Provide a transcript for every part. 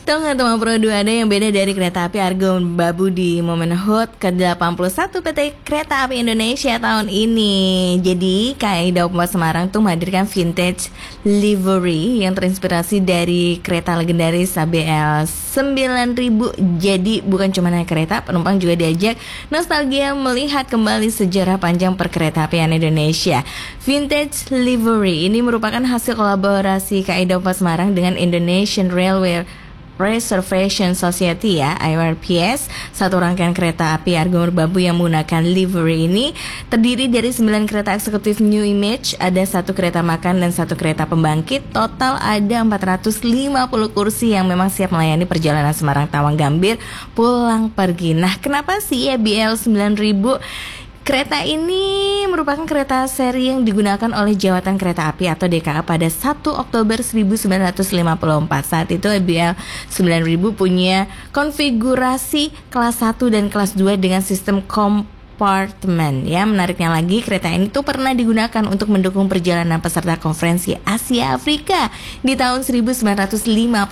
Tahu nggak teman Pro 2 ada yang beda dari kereta api Argo Babu di momen HUT ke-81 PT Kereta Api Indonesia tahun ini. Jadi KAI Daob 4 Semarang tuh menghadirkan vintage livery yang terinspirasi dari kereta legendaris ABL 9000. Jadi bukan cuma naik kereta, penumpang juga diajak nostalgia melihat kembali sejarah panjang perkeretaapian Indonesia. Vintage livery ini merupakan hasil kolaborasi KAI Daob 4 Semarang dengan Indonesian Railway Reservation Society ya, IRPS. Satu rangkaian kereta api Argo Merbabu yang menggunakan livery ini terdiri dari 9 kereta eksekutif New Image, ada 1 kereta makan dan 1 kereta pembangkit. Total ada 450 kursi yang memang siap melayani perjalanan Semarang Tawang Gambir pulang pergi. Nah, kenapa sih ABL 9000? Kereta ini merupakan kereta seri yang digunakan oleh Jawatan Kereta Api atau DKA pada 1 Oktober 1954. Saat itu ABL 9000 punya konfigurasi kelas 1 dan kelas 2 dengan sistem kompartemen. Ya, menariknya lagi, kereta ini tuh pernah digunakan untuk mendukung perjalanan peserta konferensi Asia Afrika di tahun 1955.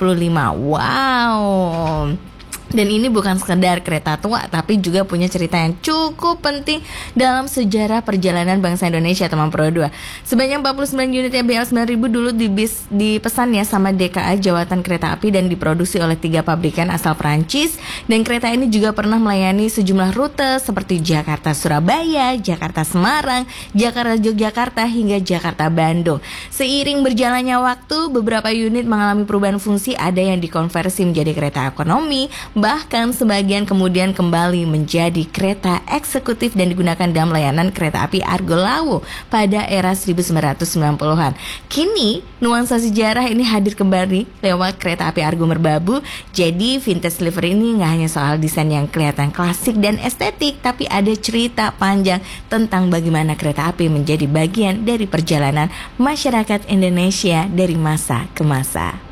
Wow. Dan ini bukan sekedar kereta tua, tapi juga punya cerita yang cukup penting dalam sejarah perjalanan bangsa Indonesia, teman Pro 2. Sebanyak 49 unit ABL 9000 dulu dipesannya sama DKA Jawatan Kereta Api dan diproduksi oleh 3 pabrikan asal Prancis. Dan kereta ini juga pernah melayani sejumlah rute seperti Jakarta-Surabaya, Jakarta-Semarang, Jakarta-Yogyakarta, hingga Jakarta-Bandung. Seiring berjalannya waktu, beberapa unit mengalami perubahan fungsi, ada yang dikonversi menjadi kereta ekonomi, bahkan sebagian kemudian kembali menjadi kereta eksekutif dan digunakan dalam layanan kereta api Argo Lawu pada era 1990-an. Kini nuansa sejarah ini hadir kembali lewat kereta api Argo Merbabu. Jadi vintage livery ini nggak hanya soal desain yang kelihatan klasik dan estetik, tapi ada cerita panjang tentang bagaimana kereta api menjadi bagian dari perjalanan masyarakat Indonesia dari masa ke masa.